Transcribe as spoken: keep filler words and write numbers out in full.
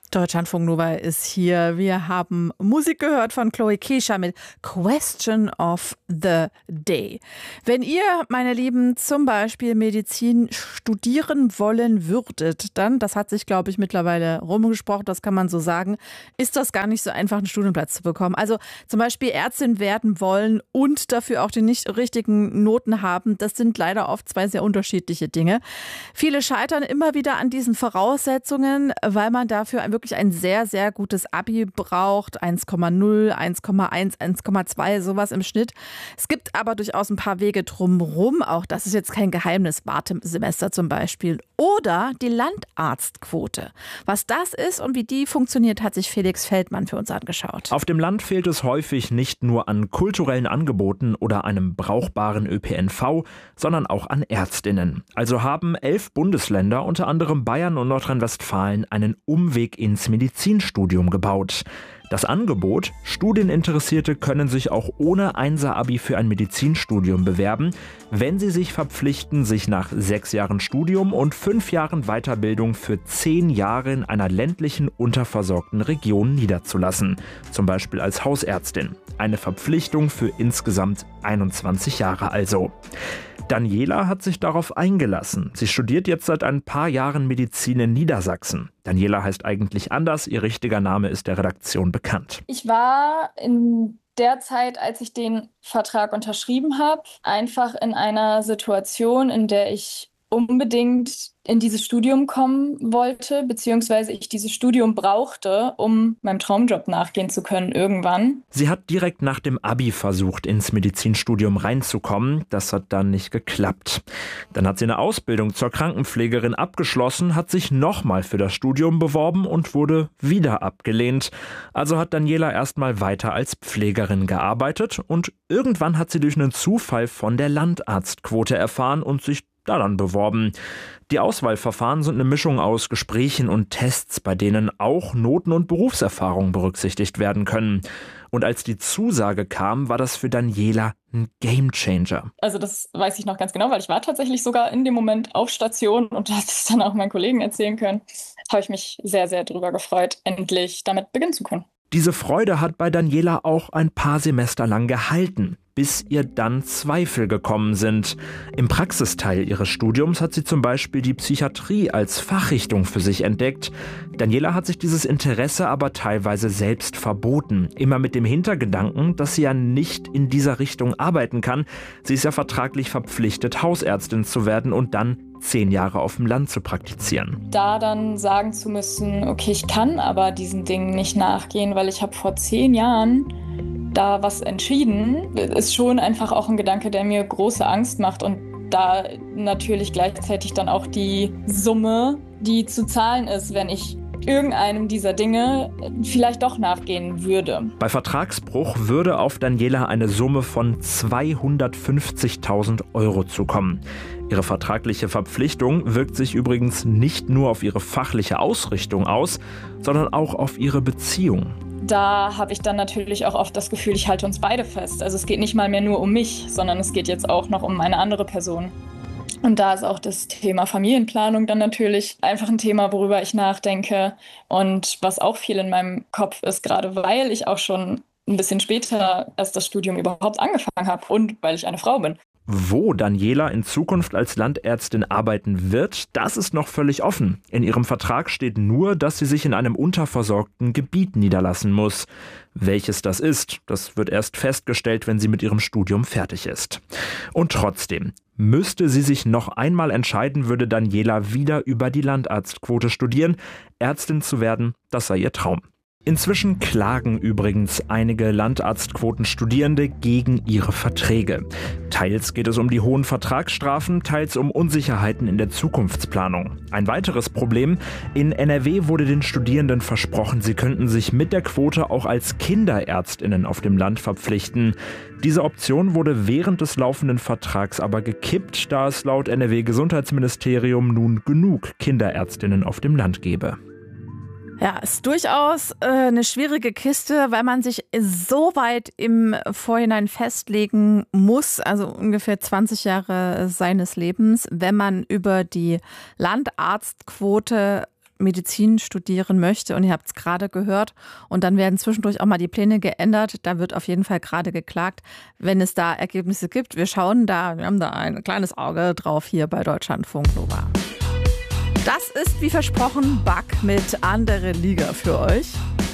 Deutschlandfunk Nova ist hier. Wir haben Musik gehört von Chloe Keysha mit Question of the Day. Wenn ihr, meine Lieben, zum Beispiel Medizin studieren wollen würdet, dann, das hat sich, glaube ich, mittlerweile rumgesprochen, das kann man so sagen, ist das gar nicht so einfach, einen Studienplatz zu bekommen. Also zum Beispiel Ärztin werden wollen und dafür auch die nicht richtigen Noten haben, das sind leider oft zwei sehr unterschiedliche Dinge. Viele scheitern immer wieder an diesen Voraussetzungen, weil man dafür wirklich ein sehr, sehr gutes Abi braucht. eins Komma null, eins Komma eins, eins Komma zwei, sowas im Schnitt. Es gibt aber durchaus ein paar Wege drumherum. Auch das ist jetzt kein Geheimnis. Wartesemester zum Beispiel. Oder die Landarztquote. Was das ist und wie die funktioniert, hat sich Felix Feldmann für uns angeschaut. Auf dem Land fehlt es häufig nicht nur an kulturellen Angeboten oder einem brauchbaren Ö P N V, sondern auch an Ärztinnen. Also haben elf Bundesländer, unter anderem Bayern und Nordrhein-Westfalen, einen Umweg ins Medizinstudium gebaut. Das Angebot: Studieninteressierte können sich auch ohne Einser-Abi für ein Medizinstudium bewerben, wenn sie sich verpflichten, sich nach sechs Jahren Studium und fünf Jahren Weiterbildung für zehn Jahre in einer ländlichen, unterversorgten Region niederzulassen, zum Beispiel als Hausärztin. Eine Verpflichtung für insgesamt einundzwanzig Jahre also. Daniela hat sich darauf eingelassen. Sie studiert jetzt seit ein paar Jahren Medizin in Niedersachsen. Daniela heißt eigentlich anders, ihr richtiger Name ist der Redaktion bekannt. Ich war in der Zeit, als ich den Vertrag unterschrieben habe, einfach in einer Situation, in der ich unbedingt in dieses Studium kommen wollte, beziehungsweise ich dieses Studium brauchte, um meinem Traumjob nachgehen zu können irgendwann. Sie hat direkt nach dem Abi versucht, ins Medizinstudium reinzukommen. Das hat dann nicht geklappt. Dann hat sie eine Ausbildung zur Krankenpflegerin abgeschlossen, hat sich nochmal für das Studium beworben und wurde wieder abgelehnt. Also hat Daniela erstmal weiter als Pflegerin gearbeitet und irgendwann hat sie durch einen Zufall von der Landarztquote erfahren und sich da dann beworben. Die Auswahlverfahren sind eine Mischung aus Gesprächen und Tests, bei denen auch Noten und Berufserfahrung berücksichtigt werden können. Und als die Zusage kam, war das für Daniela ein Gamechanger. Also das weiß ich noch ganz genau, weil ich war tatsächlich sogar in dem Moment auf Station und habe es dann auch meinen Kollegen erzählen können. Da habe ich mich sehr, sehr drüber gefreut, endlich damit beginnen zu können. Diese Freude hat bei Daniela auch ein paar Semester lang gehalten, bis ihr dann Zweifel gekommen sind. Im Praxisteil ihres Studiums hat sie zum Beispiel die Psychiatrie als Fachrichtung für sich entdeckt. Daniela hat sich dieses Interesse aber teilweise selbst verboten. Immer mit dem Hintergedanken, dass sie ja nicht in dieser Richtung arbeiten kann. Sie ist ja vertraglich verpflichtet, Hausärztin zu werden und dann zehn Jahre auf dem Land zu praktizieren. Da dann sagen zu müssen, okay, ich kann aber diesen Dingen nicht nachgehen, weil ich habe vor zehn Jahren da was entschieden, ist schon einfach auch ein Gedanke, der mir große Angst macht und da natürlich gleichzeitig dann auch die Summe, die zu zahlen ist, wenn ich irgendeinem dieser Dinge vielleicht doch nachgehen würde. Bei Vertragsbruch würde auf Daniela eine Summe von zweihundertfünfzigtausend Euro zukommen. Ihre vertragliche Verpflichtung wirkt sich übrigens nicht nur auf ihre fachliche Ausrichtung aus, sondern auch auf ihre Beziehung. Da habe ich dann natürlich auch oft das Gefühl, ich halte uns beide fest. Also es geht nicht mal mehr nur um mich, sondern es geht jetzt auch noch um eine andere Person. Und da ist auch das Thema Familienplanung dann natürlich einfach ein Thema, worüber ich nachdenke und was auch viel in meinem Kopf ist, gerade weil ich auch schon ein bisschen später erst das Studium überhaupt angefangen habe und weil ich eine Frau bin. Wo Daniela in Zukunft als Landärztin arbeiten wird, das ist noch völlig offen. In ihrem Vertrag steht nur, dass sie sich in einem unterversorgten Gebiet niederlassen muss. Welches das ist, das wird erst festgestellt, wenn sie mit ihrem Studium fertig ist. Und trotzdem, müsste sie sich noch einmal entscheiden, würde Daniela wieder über die Landarztquote studieren. Ärztin zu werden, das sei ihr Traum. Inzwischen klagen übrigens einige Landarztquotenstudierende gegen ihre Verträge. Teils geht es um die hohen Vertragsstrafen, teils um Unsicherheiten in der Zukunftsplanung. Ein weiteres Problem: In N R W wurde den Studierenden versprochen, sie könnten sich mit der Quote auch als KinderärztInnen auf dem Land verpflichten. Diese Option wurde während des laufenden Vertrags aber gekippt, da es laut N R W-Gesundheitsministerium nun genug KinderärztInnen auf dem Land gäbe. Ja, ist durchaus äh, eine schwierige Kiste, weil man sich so weit im Vorhinein festlegen muss, also ungefähr zwanzig Jahre seines Lebens, wenn man über die Landarztquote Medizin studieren möchte und ihr habt es gerade gehört und dann werden zwischendurch auch mal die Pläne geändert, da wird auf jeden Fall gerade geklagt, wenn es da Ergebnisse gibt. Wir schauen da, wir haben da ein kleines Auge drauf hier bei Deutschlandfunk Nova. Das ist wie versprochen Bug mit Andere Liga für euch.